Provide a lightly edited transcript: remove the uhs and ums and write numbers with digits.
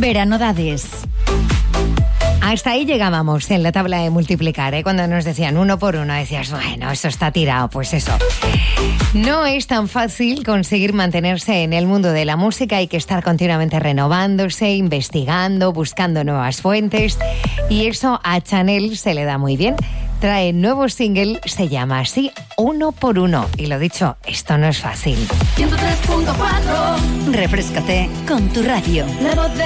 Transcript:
Veranodades. Hasta ahí llegábamos en la tabla de multiplicar, ¿eh? Cuando nos decían 1 por 1, decías, bueno, eso está tirado, pues eso. No es tan fácil conseguir mantenerse en el mundo de la música, hay que estar continuamente renovándose, investigando, buscando nuevas fuentes, y eso a Chanel se le da muy bien. Trae nuevo single, se llama así, 1 por 1, y lo dicho, esto no es fácil. 103.4. Refréscate con tu radio. La voz de